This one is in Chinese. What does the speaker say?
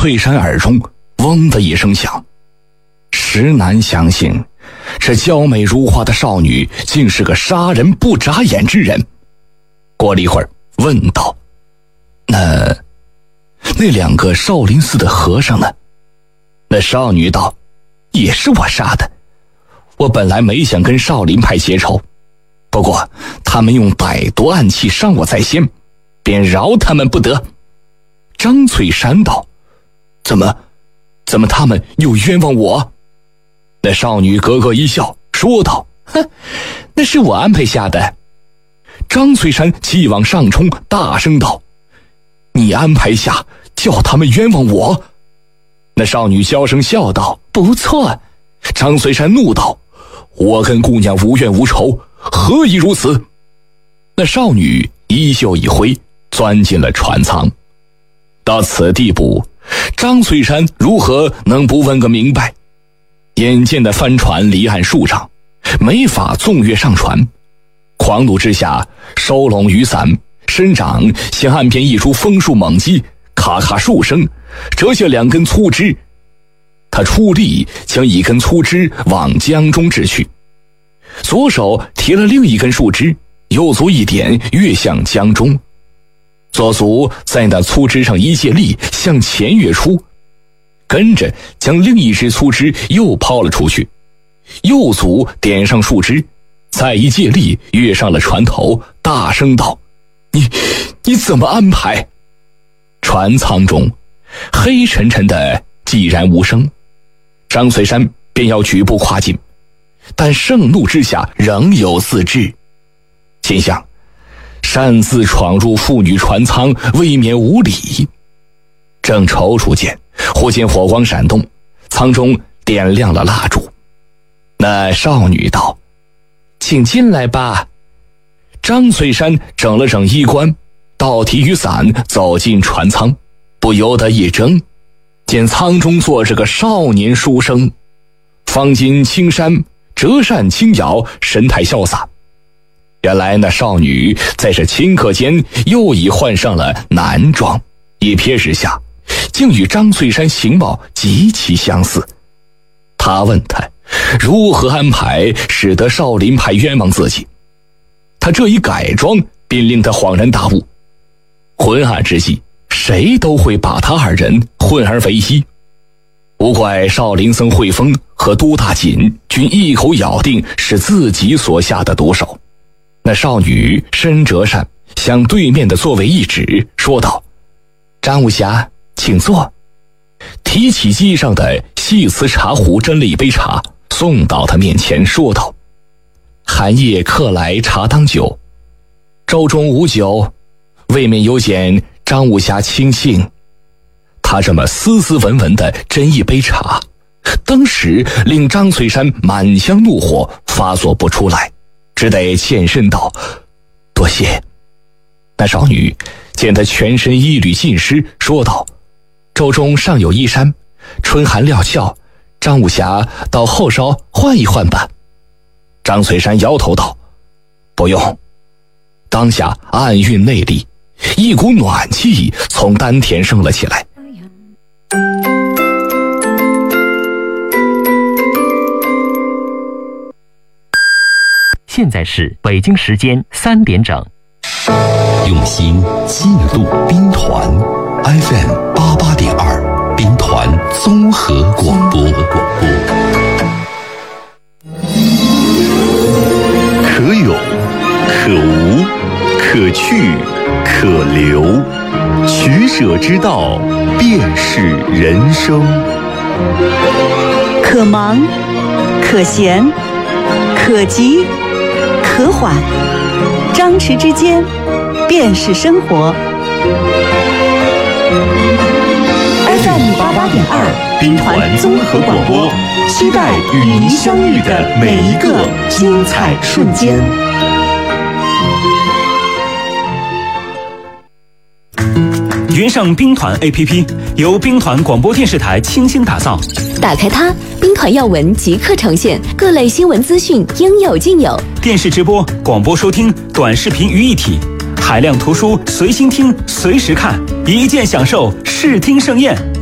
翠山耳中嗡的一声响，实难相信，这娇美如花的少女竟是个杀人不眨眼之人。过了一会儿，问道：“那两个少林寺的和尚呢？”那少女道：“也是我杀的。我本来没想跟少林派结仇，不过他们用歹毒暗器伤我在先，便饶他们不得。”张翠山道：“怎么他们又冤枉我？”那少女咯咯一笑，说道：“哼，那是我安排下的。”张翠山继往上冲，大声道：“你安排下叫他们冤枉我？”那少女娇声笑道：“不错。”张翠山怒道：“我跟姑娘无怨无仇，何以如此？”那少女衣袖一挥，钻进了船舱。到此地步，张翠山如何能不问个明白？眼见的帆船离岸数丈，没法纵跃上船。狂怒之下，收拢雨伞，伸掌向岸边一株枫树猛击，咔咔数声，折下2根粗枝。他出力将一根粗枝往江中掷去，左手提了另一根树枝，右足一点跃向江中，左足在那粗枝上一借力向前跃出，跟着将另一只粗枝又抛了出去，右足点上树枝，再一借力跃上了船头，大声道：“你怎么安排？”船舱中黑沉沉的寂然无声。张翠山便要举步跨进，但盛怒之下仍有自制，心想擅自闯入妇女船舱，未免无礼。正踌躇间，忽见火光闪动，舱中点亮了蜡烛。那少女道：“请进来吧。”张翠山整了整衣冠，倒提雨伞走进船舱，不由得一怔，见舱中坐着个少年书生，方巾青衫，折扇轻摇，神态潇洒。原来那少女在这顷刻间又已换上了男装，一瞥之下竟与张翠山形貌极其相似。他问他如何安排使得少林派冤枉自己，他这一改装便令他恍然大悟。昏暗之际，谁都会把他二人混而为一，无怪少林僧慧峰和都大锦均一口咬定是自己所下的毒手。那少女伸折扇向对面的座位一指，说道：“张武侠，请坐。”提起机上的细瓷茶壶，斟了一杯茶送到他面前，说道：“寒夜客来茶当酒，舟中无酒，未免有减张武侠清兴。”他这么斯斯文文地斟一杯茶，当时令张翠山满腔怒火发作不出来，只得欠身道：“多谢。”那少女见他全身衣履尽湿，说道：“舟中尚有衣衫，春寒料峭，张武侠到后梢换一换吧。”张翠山摇头道：“不用。”当下暗运内力，一股暖气从丹田升了起来。 现在是北京时间3点整。 用心记录兵团 FM88.2兵团综合广播。可有可无，可去可留，取舍之道便是人生。 可忙可闲可急可缓，张弛之间便是生活。FM88.2兵团综合广播，期待与您相遇的每一个精彩瞬间。 云上兵团 APP 由兵团广播电视台倾心打造， 打开它，兵团要闻即刻呈现，各类新闻资讯应有尽有。 电视直播、广播收听、短视频于一体，海量图书随心听、随时看，一键享受视听盛宴。